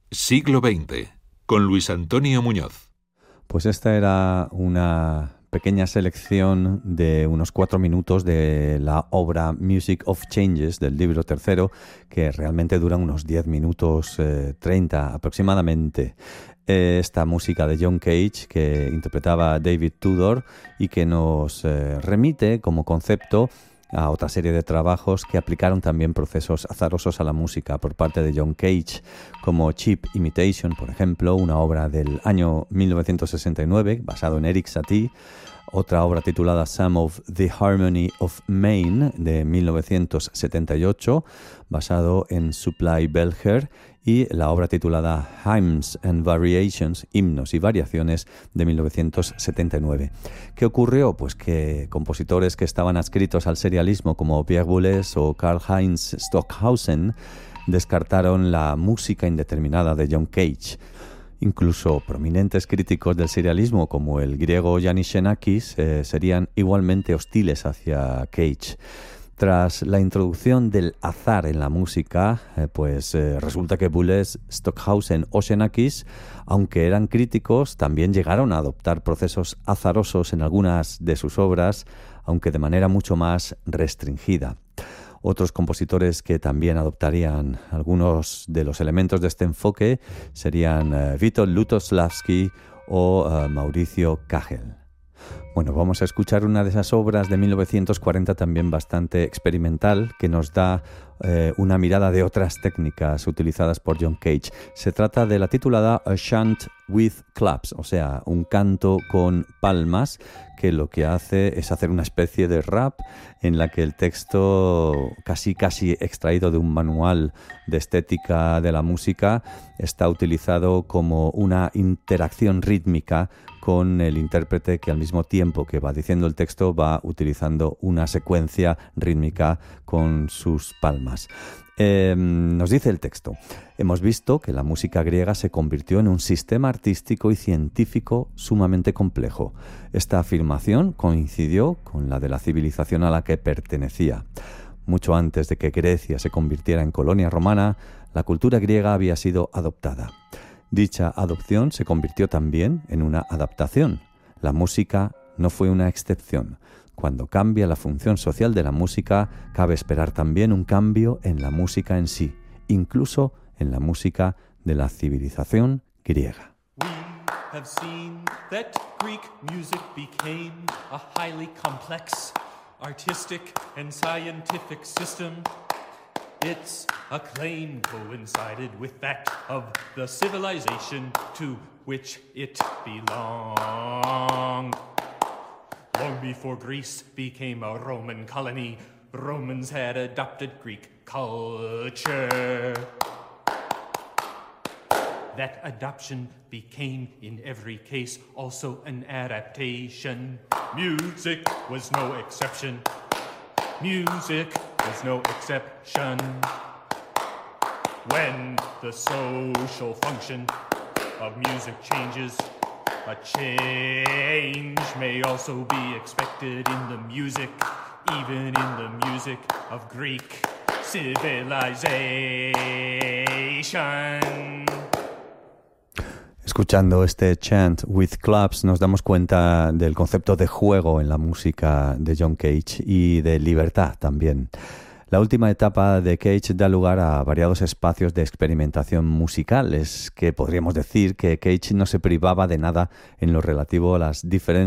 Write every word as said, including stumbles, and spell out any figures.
Siglo veinte, con Luis Antonio Muñoz. Pues esta era una pequeña selección de unos cuatro minutos de la obra Music of Changes del libro tercero, que realmente dura unos diez minutos, eh, treinta aproximadamente. Esta música de John Cage que interpretaba David Tudor y que nos eh, remite como concepto a otra serie de trabajos que aplicaron también procesos azarosos a la música por parte de John Cage, como Cheap Imitation, por ejemplo, una obra del año mil novecientos sesenta y nueve basado en Erik Satie, otra obra titulada Some of the Harmony of Maine de mil novecientos setenta y ocho, basado en Supply Belcher, y la obra titulada Hymns and Variations, himnos y variaciones, de mil novecientos setenta y nueve. ¿Qué ocurrió? Pues que compositores que estaban adscritos al serialismo como Pierre Boulez o Karl-Heinz Stockhausen descartaron la música indeterminada de John Cage. Incluso prominentes críticos del serialismo como el griego Yannis Xenakis eh, serían igualmente hostiles hacia Cage. Tras la introducción del azar en la música, eh, pues eh, resulta que Boulez, Stockhausen o Xenakis, aunque eran críticos, también llegaron a adoptar procesos azarosos en algunas de sus obras, aunque de manera mucho más restringida. Otros compositores que también adoptarían algunos de los elementos de este enfoque serían eh, Witold Lutosławski o eh, Mauricio Kagel. Bueno, vamos a escuchar una de esas obras de mil novecientos cuarenta también bastante experimental, que nos da eh, una mirada de otras técnicas utilizadas por John Cage. Se trata de la titulada A Chant with Claps, o sea, un canto con palmas, que lo que hace es hacer una especie de rap en la que el texto, casi casi extraído de un manual de estética de la música, está utilizado como una interacción rítmica con el intérprete, que al mismo tiempo que va diciendo el texto va utilizando una secuencia rítmica con sus palmas. Eh, nos dice el texto: hemos visto que la música griega se convirtió en un sistema artístico y científico sumamente complejo. Esta afirmación coincidió con la de la civilización a la que pertenecía. Mucho antes de que Grecia se convirtiera en colonia romana, la cultura griega había sido adoptada. Dicha adopción se convirtió también en una adaptación. La música no fue una excepción. Cuando cambia la función social de la música, cabe esperar también un cambio en la música en sí, incluso en la música de la civilización griega. We have seen that Greek music became a highly complex, artistic and scientific system. Its acclaim coincided with that of the civilization to which it belonged. Long before Greece became a Roman colony, Romans had adopted Greek culture. That adoption became, in every case, also an adaptation. Music was no exception. Music was no exception. When the social function of music changes, a change may also be expected in the music, even in the music of Greek civilization. Escuchando este chant with claps nos damos cuenta del concepto de juego en la música de John Cage y de libertad también. La última etapa de Cage da lugar a variados espacios de experimentación musical. Es que podríamos decir que Cage no se privaba de nada en lo relativo a las diferentes